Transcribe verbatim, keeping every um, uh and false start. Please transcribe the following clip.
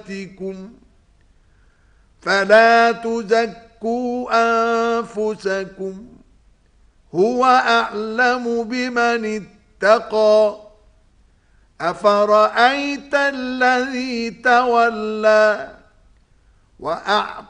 فلا تزكوا أنفسكم هو أعلم بمن اتقى أفرأيت الذي تولى وأعطى